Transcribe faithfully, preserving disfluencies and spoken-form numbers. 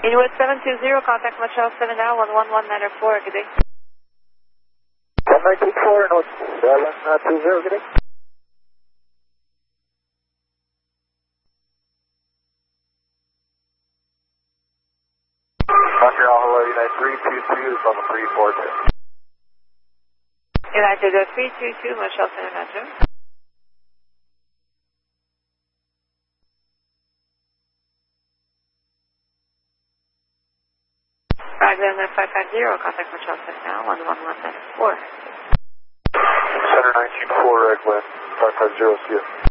United seven two zero, contact Michelle seven now, one one one nine four, good day. one nine two four, North seven two zero, good day. Montreal, hello, United three two two is on the three four two. United three two two, Michelle seven two. Magdalena five five zero, contact Michelle seven now, one one one nine four. Center nineteen four, Red Wind, five five zero, see you.